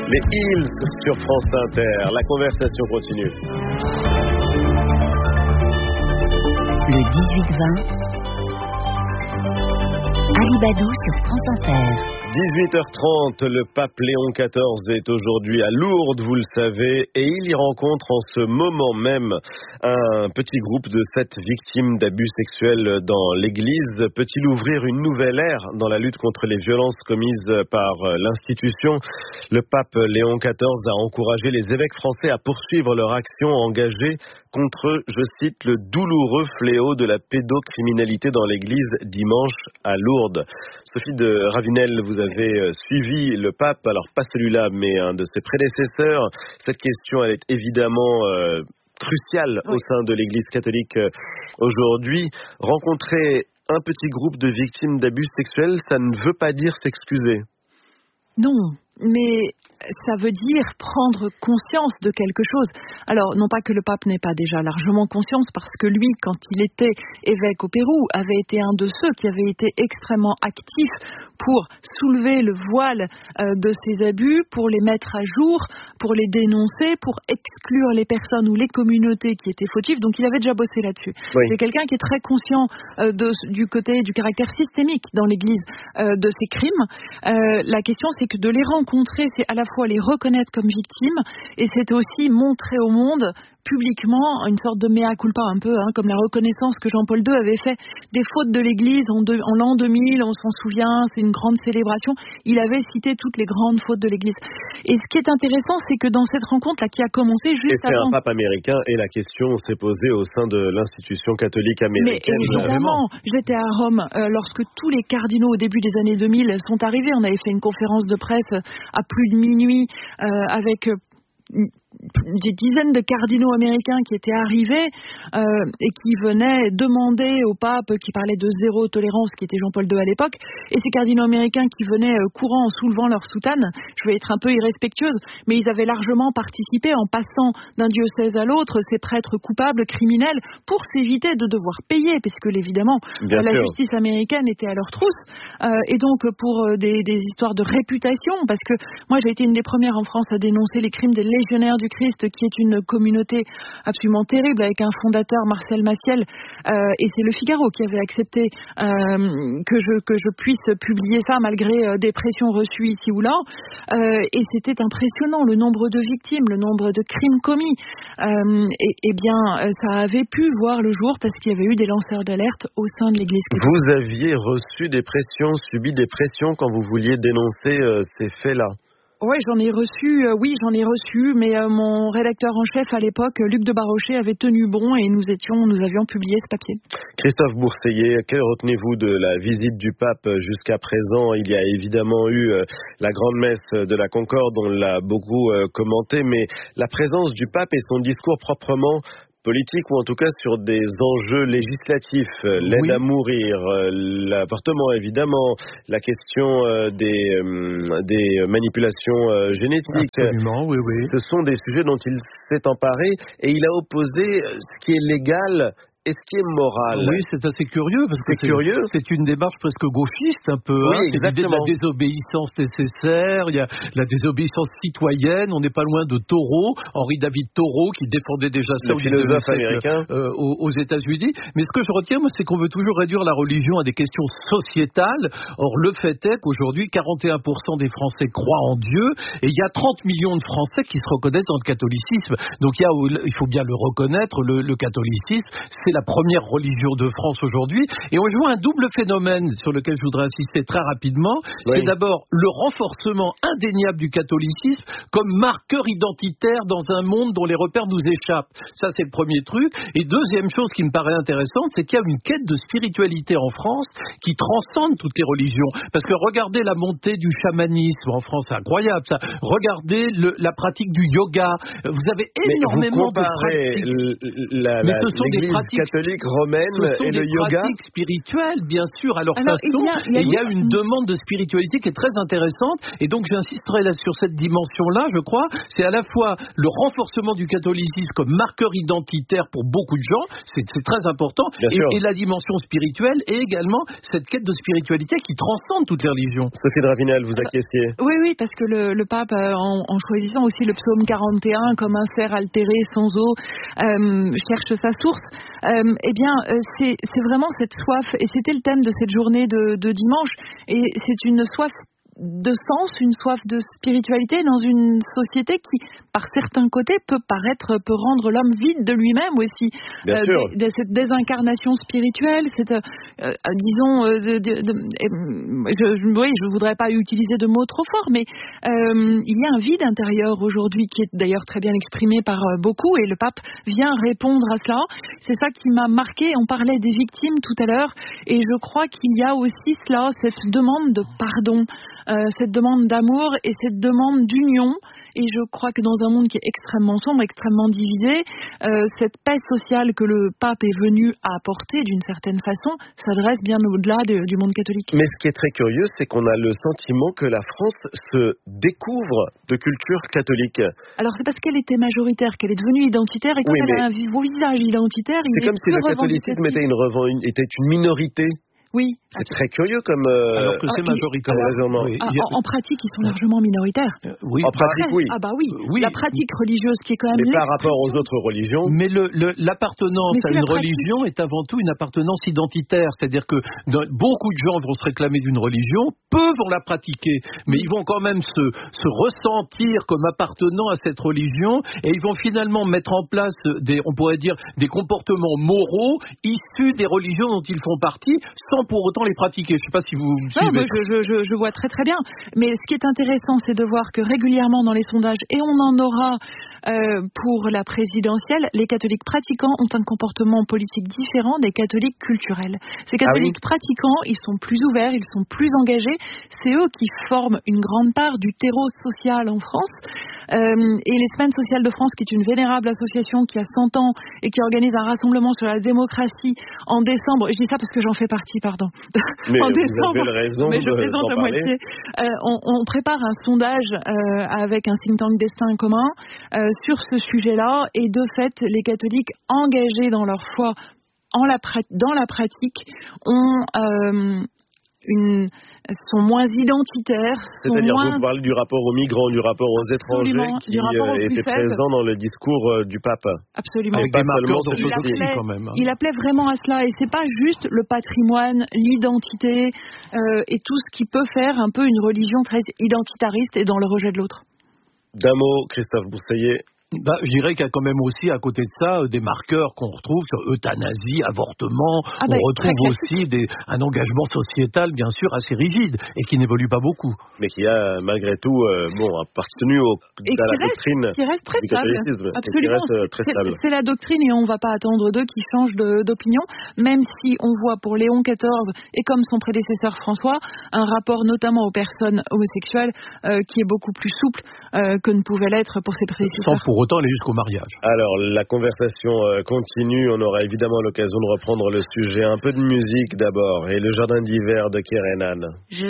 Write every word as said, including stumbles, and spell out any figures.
Les Hills sur France Inter. La conversation continue. Le dix-huit vingt. Ali Badou sur France Inter. dix-huit heures trente, le pape Léon quatorze est aujourd'hui à Lourdes, vous le savez, et il y rencontre en ce moment même un petit groupe de sept victimes d'abus sexuels dans l'église. Peut-il ouvrir une nouvelle ère dans la lutte contre les violences commises par l'institution? Le pape Léon quatorze a encouragé les évêques français à poursuivre leur action engagée contre, je cite, le douloureux fléau de la pédocriminalité dans l'église dimanche à Lourdes. Sophie de Ravinel, vous avez suivi le pape, alors pas celui-là, mais un de ses prédécesseurs. Cette question, elle est évidemment euh, cruciale oui. au sein de l'église catholique euh, aujourd'hui. Rencontrer un petit groupe de victimes d'abus sexuels, ça ne veut pas dire s'excuser. Non, mais ça veut dire prendre conscience de quelque chose. Alors, non pas que le pape n'ait pas déjà largement conscience, parce que lui, quand il était évêque au Pérou, avait été un de ceux qui avait été extrêmement actif pour soulever le voile euh, de ces abus, pour les mettre à jour, pour les dénoncer, pour exclure les personnes ou les communautés qui étaient fautives. Donc, il avait déjà bossé là-dessus. Oui. C'est quelqu'un qui est très conscient euh, de, du côté du caractère systémique dans l'Église euh, de ces crimes. Euh, la question, c'est que de les rencontrer, c'est à la fois les reconnaître comme victimes et c'est aussi montrer au monde publiquement une sorte de mea culpa un peu, hein, comme la reconnaissance que Jean-Paul deux avait fait des fautes de l'Église en, de, en l'an deux mille, on s'en souvient, c'est une grande célébration. Il avait cité toutes les grandes fautes de l'Église. Et ce qui est intéressant, c'est que dans cette rencontre-là qui a commencé juste et c'est avant... un pape américain et la question s'est posée au sein de l'institution catholique américaine. Mais évidemment, j'étais à Rome euh, lorsque tous les cardinaux au début des années deux mille sont arrivés. On avait fait une conférence de presse à plus de minuit euh, avec... Euh, des dizaines de cardinaux américains qui étaient arrivés euh, et qui venaient demander au pape qui parlait de zéro tolérance, qui était Jean-Paul deux à l'époque, et ces cardinaux américains qui venaient euh, courant en soulevant leur soutane, je vais être un peu irrespectueuse, mais ils avaient largement participé en passant d'un diocèse à l'autre ces prêtres coupables, criminels, pour s'éviter de devoir payer, puisque évidemment Bien la sûr. justice américaine était à leur trousse, euh, et donc pour euh, des, des histoires de réputation, parce que moi j'ai été une des premières en France à dénoncer les crimes des légionnaires du Christ, qui est une communauté absolument terrible avec un fondateur, Marcel Maciel, euh, et c'est le Figaro qui avait accepté euh, que je que je puisse publier ça malgré euh, des pressions reçues ici ou là, euh, et c'était impressionnant le nombre de victimes, le nombre de crimes commis, euh, et, et bien ça avait pu voir le jour parce qu'il y avait eu des lanceurs d'alerte au sein de l'Église catholique. Vous aviez reçu des pressions, subi des pressions quand vous vouliez dénoncer euh, ces faits-là? Oui, j'en ai reçu, euh, oui, j'en ai reçu, mais euh, mon rédacteur en chef à l'époque, Luc de Barochet, avait tenu bon et nous étions, nous avions publié ce papier. Christophe Bourseillet, que retenez-vous de la visite du pape jusqu'à présent? Il y a évidemment eu euh, la grande messe de la Concorde, on l'a beaucoup euh, commenté, mais la présence du pape et son discours proprement politique, ou en tout cas sur des enjeux législatifs, l'aide oui. à mourir, l'avortement évidemment, la question des, des manipulations génétiques. Absolument, oui, oui. Ce sont des sujets dont il s'est emparé et il a opposé ce qui est légal et ce qui est moral. Oui, c'est assez curieux, parce que c'est, curieux. c'est une démarche presque gauchiste, un peu. Oui, hein. C'est l'idée de la désobéissance nécessaire, il y a la désobéissance citoyenne, on n'est pas loin de Thoreau, Henri-David Thoreau, qui défendait déjà ça le au philosophe siècle, américain euh, aux, aux États-Unis. Mais ce que je retiens, moi, c'est qu'on veut toujours réduire la religion à des questions sociétales. Or, le fait est qu'aujourd'hui, quarante et un pour cent des Français croient en Dieu, et il y a trente millions de Français qui se reconnaissent dans le catholicisme. Donc, il, y a, il faut bien le reconnaître, le, le catholicisme, c'est la première religion de France aujourd'hui, et on joue un double phénomène sur lequel je voudrais insister très rapidement. Oui. C'est d'abord le renforcement indéniable du catholicisme comme marqueur identitaire dans un monde dont les repères nous échappent. Ça, c'est le premier truc. Et deuxième chose qui me paraît intéressante, c'est qu'il y a une quête de spiritualité en France qui transcende toutes les religions. Parce que regardez la montée du chamanisme en France, c'est incroyable ça. Regardez le, la pratique du yoga. Vous avez énormément vous de pratiques. La, Mais la, ce sont des pratiques catholique romaine et le yoga. Pratiques spirituelles, bien sûr, à leur Alors, façon. il y a, il y a, et il y a une demande de spiritualité qui est très intéressante. Et donc, j'insisterai là sur cette dimension-là, je crois. C'est à la fois le renforcement du catholicisme comme marqueur identitaire pour beaucoup de gens, c'est, c'est très important. Et, et la dimension spirituelle et également cette quête de spiritualité qui transcende toutes les religions. Sophie Dravinel, vous acquiesciez? Oui, oui, parce que le, le pape, euh, en, en choisissant aussi le psaume quarante et un comme un cerf altéré sans eau, euh, cherche sa source. Euh, eh bien, euh, c'est, c'est vraiment cette soif, et c'était le thème de cette journée de, de dimanche, et c'est une soif de sens, une soif de spiritualité dans une société qui, par certains côtés, peut paraître, peut rendre l'homme vide de lui-même aussi. Bien euh, sûr. De, de cette désincarnation spirituelle, cette, euh, disons, euh, de, de, de, je, oui, je voudrais pas utiliser de mots trop forts, mais euh, il y a un vide intérieur aujourd'hui qui est d'ailleurs très bien exprimé par euh, beaucoup, et le pape vient répondre à cela. C'est ça qui m'a marqué. On parlait des victimes tout à l'heure, et je crois qu'il y a aussi cela, cette demande de pardon. Euh, cette demande d'amour et cette demande d'union, et je crois que dans un monde qui est extrêmement sombre, extrêmement divisé, euh, cette paix sociale que le pape est venu à apporter d'une certaine façon s'adresse bien au-delà de, du monde catholique. Mais ce qui est très curieux, c'est qu'on a le sentiment que la France se découvre de culture catholique. Alors c'est parce qu'elle était majoritaire, qu'elle est devenue identitaire, et quand oui, elle a un visage identitaire, il c'est est comme si le catholicisme était une, une, était une minorité. Oui. C'est très curieux comme... Euh... Alors que c'est ah, majoritaire. Alors, oui. ah, en, en pratique, ils sont largement minoritaires. Euh, oui. En pratique, oui. Ah bah oui. Euh, oui. La pratique religieuse qui est quand même... Mais par rapport aux autres religions... Mais le, le, l'appartenance Mais à une religion est avant tout une appartenance identitaire. C'est-à-dire que beaucoup de gens vont se réclamer d'une religion, peu vont la pratiquer, mais ils vont quand même se, se ressentir comme appartenant à cette religion, et ils vont finalement mettre en place des, on pourrait dire, des comportements moraux issus des religions dont ils font partie, sans pour autant les pratiquer. Je ne sais pas si vous me suivez. Ah, moi, je, je, je vois très très bien. Mais ce qui est intéressant, c'est de voir que régulièrement dans les sondages, et on en aura euh, pour la présidentielle, les catholiques pratiquants ont un comportement politique différent des catholiques culturels. Ces catholiques ah oui. pratiquants, ils sont plus ouverts, ils sont plus engagés. C'est eux qui forment une grande part du terreau social en France. Euh, et les Semaines sociales de France, qui est une vénérable association qui a cent ans et qui organise un rassemblement sur la démocratie en décembre, je dis ça parce que j'en fais partie, pardon. Mais en vous décembre, avez raison mais je plaisante à moitié. Euh, on, on prépare un sondage euh, avec un think tank Destin commun euh, sur ce sujet-là, et de fait, les catholiques engagés dans leur foi en la, dans la pratique ont euh, une... sont moins identitaires. C'est-à-dire, moins... vous parlez du rapport aux migrants, du rapport aux étrangers qui euh, était présent dans le discours euh, du pape. Absolument. Avec des marqueurs d'orthodoxie quand même. Il appelait vraiment à cela, et c'est pas juste le patrimoine, l'identité euh, et tout ce qui peut faire un peu une religion très identitariste et dans le rejet de l'autre. D'un mot, Christophe Bourseillet. Bah, je dirais qu'il y a quand même aussi, à côté de ça, des marqueurs qu'on retrouve sur euthanasie, avortement. Ah bah, on retrouve aussi des, un engagement sociétal, bien sûr, assez rigide et qui n'évolue pas beaucoup. Mais qui a, malgré tout, euh, bon, appartenu au, et à la reste, doctrine qui reste très du stable. catholicisme. Absolument. Qui reste très stable. C'est, c'est la doctrine, et on ne va pas attendre d'eux qu'ils changent de, d'opinion, même si on voit pour Léon quatorze, et comme son prédécesseur François, un rapport notamment aux personnes homosexuelles euh, qui est beaucoup plus souple euh, que ne pouvait l'être pour ses prédécesseurs. Sans pour autant aller jusqu'au mariage. Alors, la conversation continue. On aura évidemment l'occasion de reprendre le sujet. Un peu de musique d'abord. Et le jardin d'hiver de Kerenan. Je